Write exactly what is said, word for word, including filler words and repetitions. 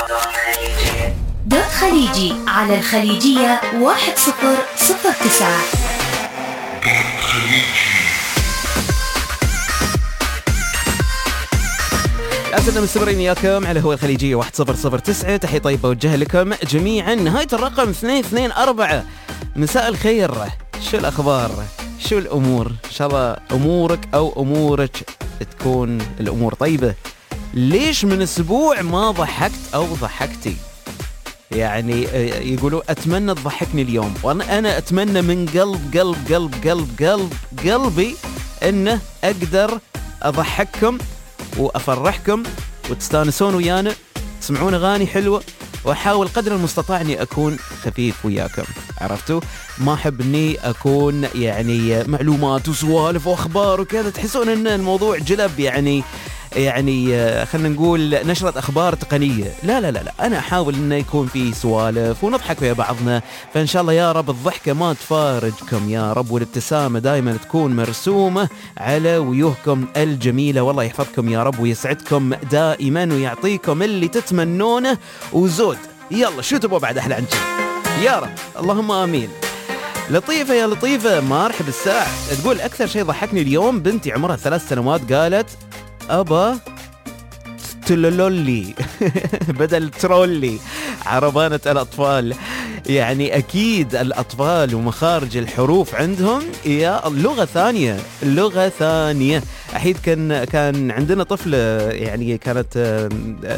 دوت خليجي على الخليجية واحد صفر صفر تسعة. أسئلة مستمرين وياكم على هو الخليجية واحد صفر صفر تسعة. تحية طيبة وجه لكم جميعا. نهاية الرقم اثنين اثنين أربعة. مساء الخير، شو الأخبار؟ شو الأمور؟ إن شاء الله أمورك أو أمورك تكون الأمور طيبة. ليش من أسبوع ما ضحكت أو ضحكتي؟ يعني يقولوا أتمنى تضحكني اليوم، وأنا أنا أتمنى من قلب قلب قلب قلب قلب قلبي إنه أقدر أضحككم وأفرحكم وتستانسون ويانا، تسمعون أغاني حلوة، وأحاول قدر المستطاع أني أكون خفيف وياكم. عرفتوا؟ ما أحب أني أكون يعني معلومات وسوالف وأخبار وكذا، تحسون أن الموضوع جلب يعني يعني خلنا نقول نشرة أخبار تقنية. لا لا لا لا، أنا أحاول أنه يكون في سوالف ونضحك ويا بعضنا. فإن شاء الله يا رب الضحكة ما تفارجكم يا رب، والابتسامة دائما تكون مرسومة على وجوهكم الجميلة. والله يحفظكم يا رب ويسعدكم دائما ويعطيكم اللي تتمنونه وزود. يلا شو تبغوا بعد أحلى عنك يا رب، اللهم آمين. لطيفة يا لطيفة مرحب الساعة تقول أكثر شيء ضحكني اليوم بنتي عمرها ثلاث سنوات قالت أبا تلولولي بدل ترولي. عربانة الأطفال، يعني أكيد الأطفال ومخارج الحروف عندهم يا لغة ثانية، لغة ثانية. أحيد كان كان عندنا طفلة يعني كانت